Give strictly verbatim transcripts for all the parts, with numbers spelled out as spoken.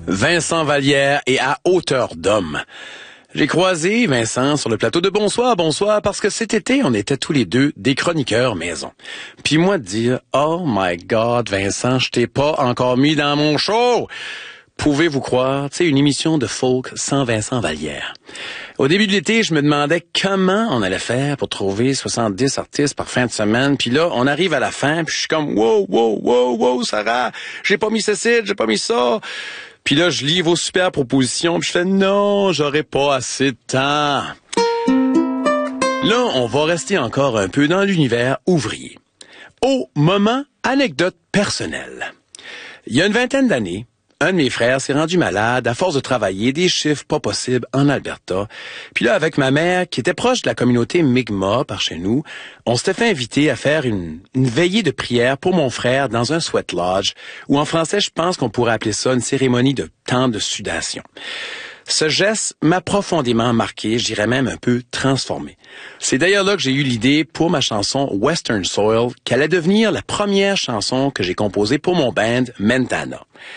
Vincent Vallière est à hauteur d'homme. J'ai croisé Vincent sur le plateau de Bonsoir, Bonsoir, parce que cet été, on était tous les deux des chroniqueurs maison. Puis moi de dire, oh my God, Vincent, je t'ai pas encore mis dans mon show. Pouvez-vous croire, tu sais, une émission de folk sans Vincent Vallière. Au début de l'été, je me demandais comment on allait faire pour trouver soixante-dix artistes par fin de semaine. Puis là, on arrive à la fin, puis je suis comme, wow, wow, wow, wow, Sarah, j'ai pas mis ceci, j'ai pas mis ça. Puis là, je lis vos super propositions, puis je fais, non, j'aurai pas assez de temps. Là, on va rester encore un peu dans l'univers ouvrier. Au moment, anecdote personnelle. Il y a une vingtaine d'années, un de mes frères s'est rendu malade à force de travailler des chiffres pas possibles en Alberta. Puis là, avec ma mère, qui était proche de la communauté Mi'kmaq par chez nous, on s'était fait inviter à faire une, une veillée de prière pour mon frère dans un sweat lodge, ou en français, je pense qu'on pourrait appeler ça une cérémonie de temps de sudation. Ce geste m'a profondément marqué, je dirais même un peu transformé. C'est d'ailleurs là que j'ai eu l'idée pour ma chanson Western Soil, qu'elle allait devenir la première chanson que j'ai composée pour mon band Mentana.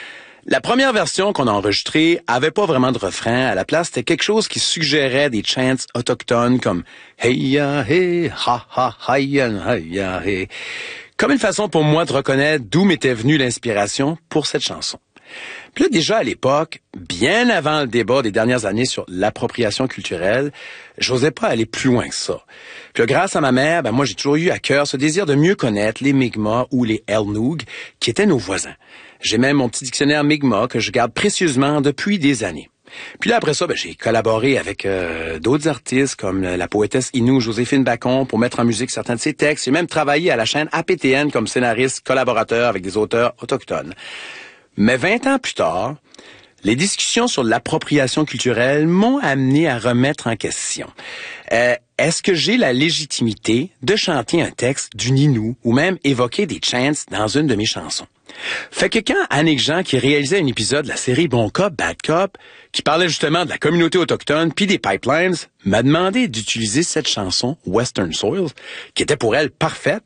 La première version qu'on a enregistrée avait pas vraiment de refrain. À la place, c'était quelque chose qui suggérait des chants autochtones comme « Hey ya hey, ha ha ha ya hey ya hey », comme une façon pour moi de reconnaître d'où m'était venue l'inspiration pour cette chanson. Puis là, déjà à l'époque, bien avant le débat des dernières années sur l'appropriation culturelle, j'osais pas aller plus loin que ça. Puis là, grâce à ma mère, ben moi j'ai toujours eu à cœur ce désir de mieux connaître les Mi'kmaq ou les Elnoog, qui étaient nos voisins. J'ai même mon petit dictionnaire Mi'kmaq que je garde précieusement depuis des années. Puis là, après ça, ben, j'ai collaboré avec euh, d'autres artistes comme la poétesse Innu Joséphine Bacon pour mettre en musique certains de ses textes. J'ai même travaillé à la chaîne A P T N comme scénariste collaborateur avec des auteurs autochtones. Mais vingt ans plus tard, les discussions sur l'appropriation culturelle m'ont amené à remettre en question. Euh, est-ce que j'ai la légitimité de chanter un texte du Innu ou même évoquer des chants dans une de mes chansons? Fait que quand Annick Jean, qui réalisait un épisode de la série Bon Cop, Bad Cop, qui parlait justement de la communauté autochtone puis des pipelines, m'a demandé d'utiliser cette chanson Western Soil, qui était pour elle parfaite.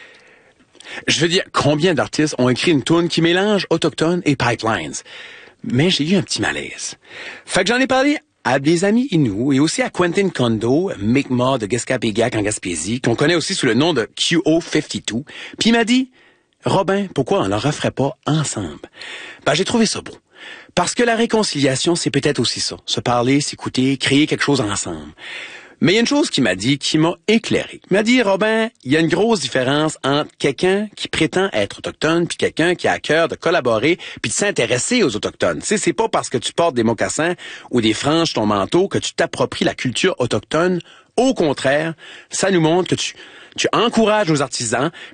Je veux dire, combien d'artistes ont écrit une toune qui mélange autochtones et pipelines? Mais j'ai eu un petit malaise. Fait que j'en ai parlé à des amis Innu et aussi à Quentin Kondo, Mi'kmaq de Gueskapéguac en Gaspésie, qu'on connaît aussi sous le nom de Q O cinquante-deux. Puis il m'a dit, Robin, pourquoi on ne le referait pas ensemble? Ben, j'ai trouvé ça beau. Parce que la réconciliation, c'est peut-être aussi ça. Se parler, s'écouter, créer quelque chose ensemble. Mais il y a une chose qu'il m'a dit qui m'a éclairé. Il m'a dit, Robin, il y a une grosse différence entre quelqu'un qui prétend être autochtone puis quelqu'un qui a à cœur de collaborer puis de s'intéresser aux autochtones. Tu sais, c'est pas parce que tu portes des mocassins ou des franges ton manteau que tu t'appropries la culture autochtone. Au contraire, ça nous montre que tu, tu encourages nos artisans